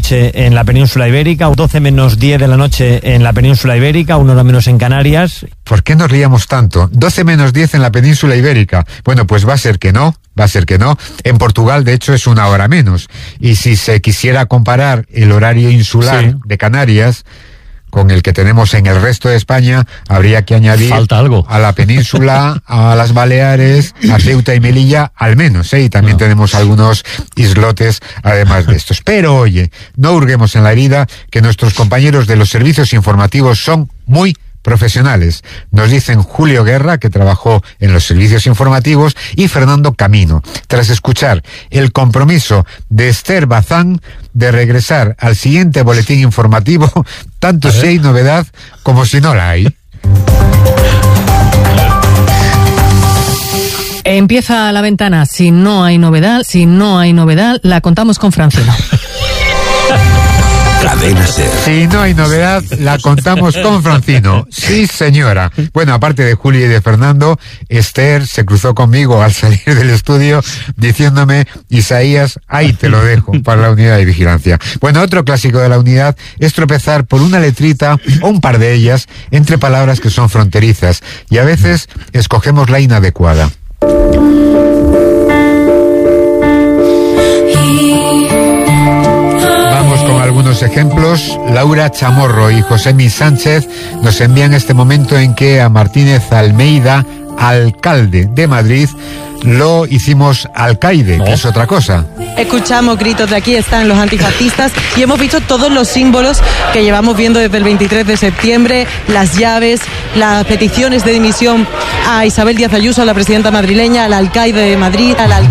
noche en la península ibérica, 12 menos 10 de la noche en la península ibérica, 1 hora menos en Canarias. ¿Por qué nos liamos tanto? 12 menos 10 en la península ibérica. Bueno, pues va a ser que no. En Portugal, de hecho, es 1 hora menos. Y si se quisiera comparar el horario insular de Canarias con el que tenemos en el resto de España, habría que añadir a la península, a las Baleares, a Ceuta y Melilla, al menos, y también tenemos algunos islotes además de estos. Pero oye, no hurguemos en la herida, que nuestros compañeros de los servicios informativos son muy profesionales. Nos dicen Julio Guerra, que trabajó en los servicios informativos, y Fernando Camino, tras escuchar el compromiso de Esther Bazán de regresar al siguiente boletín informativo, tanto si hay novedad como si no la hay. Empieza la ventana. Si no hay novedad, la contamos con Francino. Cadena SER. Si no hay novedad, la contamos con Francino. Sí, señora. Bueno, aparte de Julio y de Fernando, Esther se cruzó conmigo al salir del estudio diciéndome: Isaías, ahí te lo dejo para la unidad de vigilancia. Bueno, otro clásico de la unidad es tropezar por una letrita o un par de ellas entre palabras que son fronterizas, y a veces escogemos la inadecuada. Con algunos ejemplos, Laura Chamorro y Josemi Sánchez nos envían este momento en que a Martínez Almeida, alcalde de Madrid, lo hicimos alcaide, que es otra cosa. Escuchamos gritos de aquí están los antifascistas y hemos visto todos los símbolos que llevamos viendo desde el 23 de septiembre, las llaves, las peticiones de dimisión a Isabel Díaz Ayuso, a la presidenta madrileña, al alcaide de Madrid.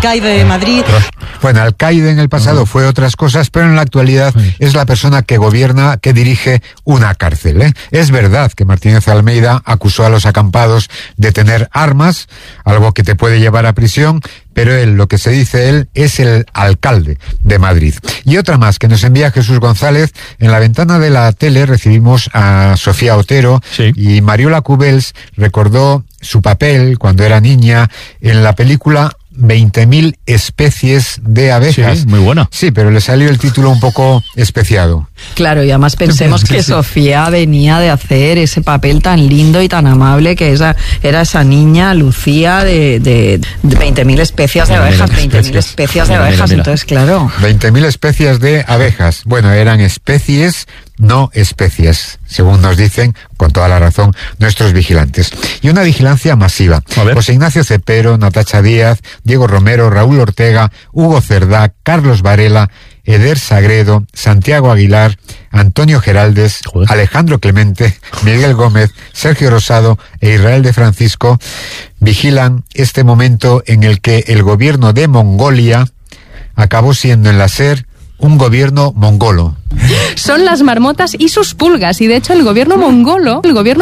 Bueno, alcaide en el pasado fue otras cosas, pero en la actualidad es la persona que gobierna, que dirige una cárcel, ¿eh? Es verdad que Martínez Almeida acusó a los acampados de tener armas, algo que te puede llevar a prisión, pero lo que se dice él, es el alcalde de Madrid. Y otra más que nos envía Jesús González: en la ventana de la tele recibimos a Sofía Otero, y Mariola Cubels recordó su papel cuando era niña en la película 20.000 especies de abejas. Sí, muy buena. Sí, pero le salió el título un poco especiado. Claro, y además pensemos que Sofía venía de hacer ese papel tan lindo y tan amable que era esa niña Lucía de 20.000 especies de abejas. 20.000 especies de abejas, entonces claro. 20.000 especies de abejas. Bueno, eran especies, no especies, según nos dicen, con toda la razón, nuestros vigilantes. Y una vigilancia masiva. José Ignacio Cepero, Natacha Díaz, Diego Romero, Raúl Ortega, Hugo Cerdá, Carlos Varela, Eder Sagredo, Santiago Aguilar, Antonio Geraldes, Alejandro Clemente, Miguel Gómez, Sergio Rosado e Israel de Francisco vigilan este momento en el que el gobierno de Mongolia acabó siendo en la SER un gobierno mongolo. Son las marmotas y sus pulgas, y de hecho el gobierno mongolo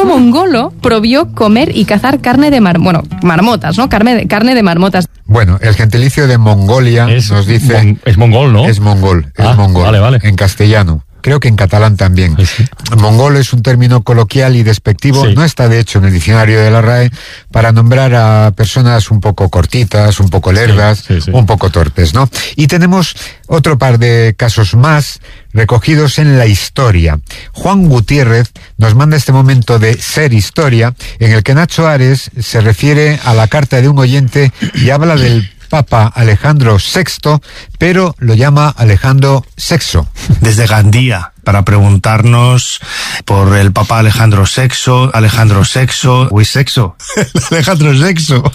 prohibió comer y cazar carne de marmotas, ¿no? Carne de marmotas. Bueno, el gentilicio de Mongolia nos dice... es mongol, ¿no? Es mongol. Vale. En castellano. Creo que en catalán también. Sí. Mongol es un término coloquial y despectivo, no está de hecho en el diccionario de la RAE, para nombrar a personas un poco cortitas, un poco lerdas, un poco torpes, ¿no? Y tenemos otro par de casos más recogidos en la historia. Juan Gutiérrez nos manda este momento de Ser Historia, en el que Nacho Ares se refiere a la carta de un oyente y habla del Papa Alejandro VI, pero lo llama Alejandro Sexo. Desde Gandía, para preguntarnos por el Papa Alejandro VI, Alejandro Sexo. Alejandro Sexo.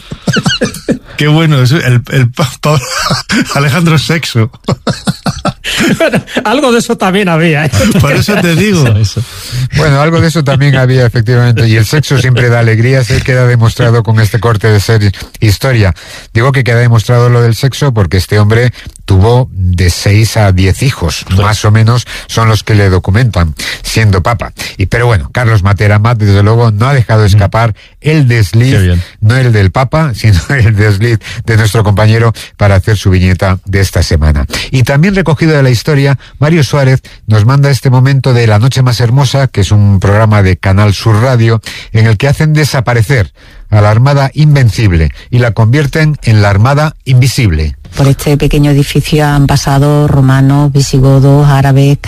Qué bueno, es el Papa Alejandro Sexo. Bueno, algo de eso también había, ¿eh? Por eso te digo. Bueno, algo de eso también había, efectivamente. Y el sexo siempre da alegría, se queda demostrado con este corte de Ser Historia. Digo que queda demostrado lo del sexo porque este hombre tuvo de 6 a 10 hijos, más o menos son los que le documentan, siendo papa. Pero bueno, Carlos Materamat, desde luego, no ha dejado escapar el desliz, no el del papa, sino el desliz de nuestro compañero para hacer su viñeta de esta semana. Y también recogido de la historia, Mario Suárez nos manda este momento de La Noche Más Hermosa, que es un programa de Canal Sur Radio, en el que hacen desaparecer a la Armada Invencible y la convierten en la Armada Invisible. Por este pequeño edificio han pasado romanos, visigodos, árabes,